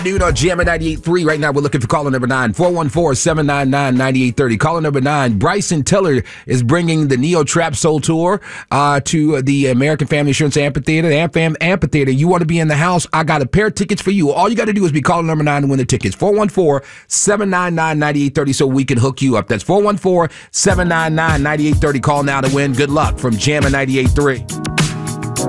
Dude, on Jammin' 98.3 right now, we're looking for caller number 9, 414-799-9830. Caller number 9, Bryson Tiller is bringing the Neo Trap Soul Tour to the American Family Insurance Amphitheater, the AmFam Amphitheater. You want to be in the house? I got a pair of tickets for you. All you got to do is be caller number 9 to win the tickets. 414-799-9830 so we can hook you up. That's 414-799-9830. Call now to win. Good luck from Jammin' 98.3.